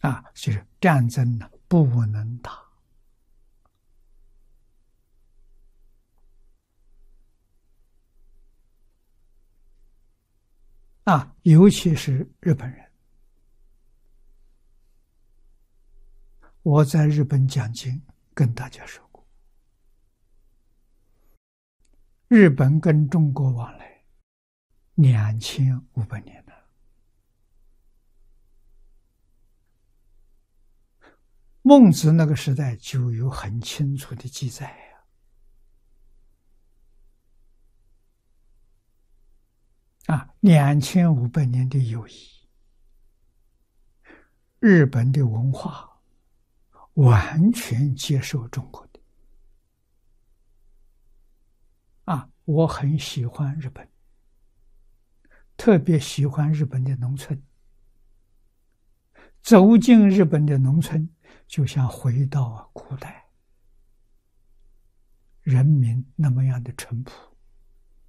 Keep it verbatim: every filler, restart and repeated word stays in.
啊，就是战争呢不能打啊，尤其是日本人。我在日本讲经跟大家说过，日本跟中国往来两千五百年了。孟子那个时代就有很清楚的记载呀，啊，两千五百年的友谊，日本的文化完全接受中国的，啊，我很喜欢日本，特别喜欢日本的农村。走进日本的农村，就像回到古代，人民那么样的淳朴。